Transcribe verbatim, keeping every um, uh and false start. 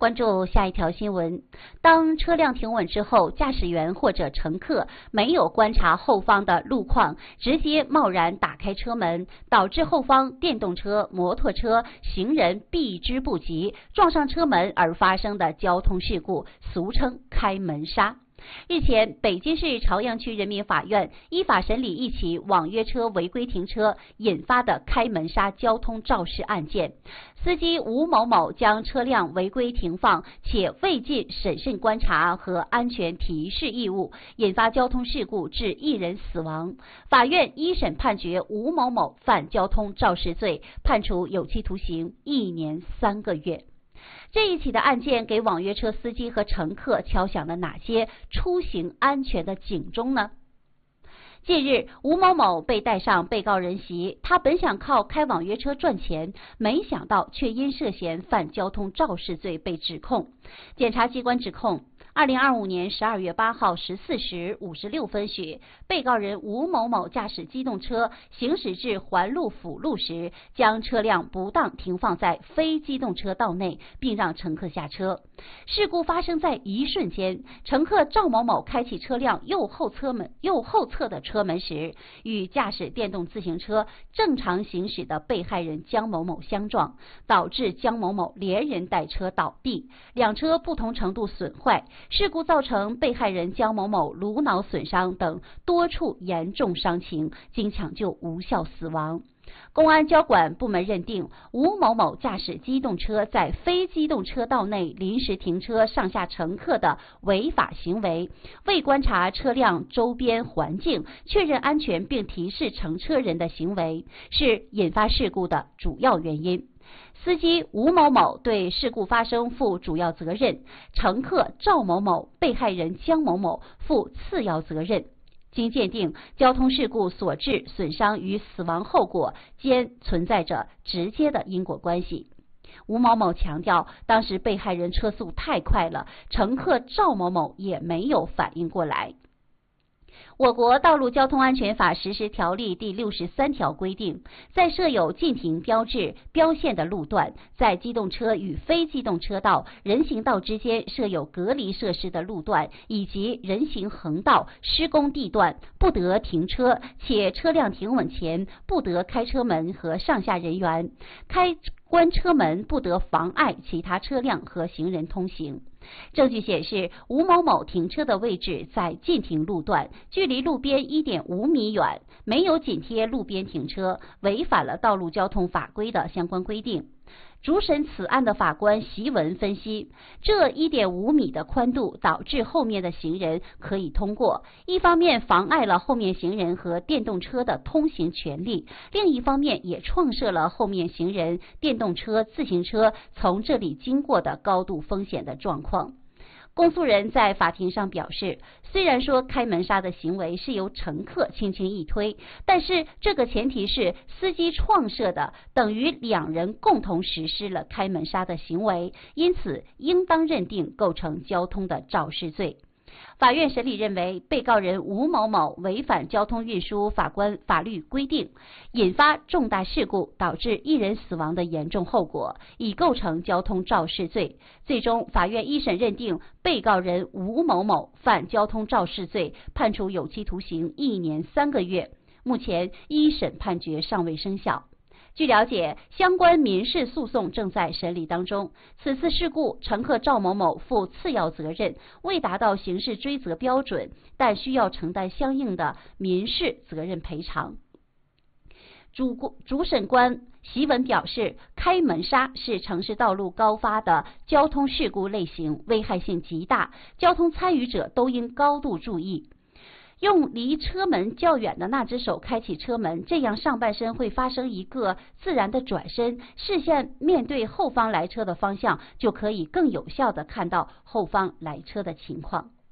关注下一条新闻。当车辆停稳之后，驾驶员或者乘客没有观察后方的路况，直接贸然打开车门，导致后方电动车、摩托车、行人避之不及，撞上车门而发生的交通事故，俗称开门杀。日前，北京市朝阳区人民法院依法审理一起网约车违规停车引发的开门杀交通肇事案件。司机吴某某将车辆违规停放，且未尽审慎观察和安全提示义务，引发交通事故致一人死亡。法院一审判决吴某某犯交通肇事罪，判处有期徒刑一年三个月。这一起的案件给网约车司机和乘客敲响了哪些出行安全的警钟呢？近日，吴某某被带上被告人席，他本想靠开网约车赚钱，没想到却因涉嫌犯交通肇事罪被指控。检察机关指控，二零二五年十二月八号十四时五十六分许，被告人吴某某驾驶机动车行驶至环路辅路时，将车辆不当停放在非机动车道内，并让乘客下车。事故发生在一瞬间，乘客赵某某开启车辆右后侧门右后侧的车门时，与驾驶电动自行车正常行驶的被害人江某某相撞，导致江某某连人带车倒地，两车不同程度损坏。事故造成被害人江某某颅脑损伤等多处严重伤情，经抢救无效死亡。公安交管部门认定，吴某某驾驶机动车在非机动车道内临时停车上下乘客的违法行为，未观察车辆周边环境、确认安全并提示乘车人的行为，是引发事故的主要原因。司机吴某某对事故发生负主要责任，乘客赵某某、被害人江某某负次要责任。经鉴定，交通事故所致损伤与死亡后果间存在着直接的因果关系。吴某某强调，当时被害人车速太快了，乘客赵某某也没有反应过来。我国道路交通安全法实施条例第六十三条规定，在设有禁停标志、标线的路段，在机动车与非机动车道、人行道之间设有隔离设施的路段以及人行横道、施工地段，不得停车，且车辆停稳前不得开车门和上下人员，开关车门不得妨碍其他车辆和行人通行。证据显示，吴某某停车的位置在禁停路段，距离路边 一点五米远，没有紧贴路边停车，违反了道路交通法规的相关规定。主审此案的法官席文分析，这 一点五米的宽度导致后面的行人可以通过，一方面妨碍了后面行人和电动车的通行权利，另一方面也创设了后面行人、电动车、自行车从这里经过的高度风险的状况。公诉人在法庭上表示，虽然说开门杀的行为是由乘客轻轻一推，但是这个前提是司机创设的，等于两人共同实施了开门杀的行为，因此应当认定构成交通的肇事罪。法院审理认为，被告人吴某某违反交通运输法官法律规定，引发重大事故，导致一人死亡的严重后果，已构成交通肇事罪。最终，法院一审认定被告人吴某某犯交通肇事罪，判处有期徒刑一年三个月。目前，一审判决尚未生效。据了解，相关民事诉讼正在审理当中。此次事故，乘客赵某某负次要责任，未达到刑事追责标准，但需要承担相应的民事责任赔偿。主主审官席文表示，开门杀是城市道路高发的交通事故类型，危害性极大，交通参与者都应高度注意。用离车门较远的那只手开启车门，这样上半身会发生一个自然的转身，视线面对后方来车的方向，就可以更有效地看到后方来车的情况。